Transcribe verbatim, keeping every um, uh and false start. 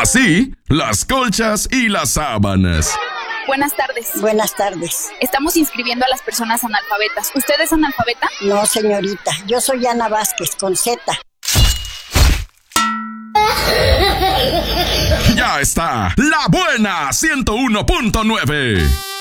Así, las colchas y las sábanas. Buenas tardes. Buenas tardes. Estamos inscribiendo a las personas analfabetas. ¿Usted es analfabeta? No, señorita. Yo soy Ana Vázquez, con Z. Ya está, La Buena ciento uno punto nueve.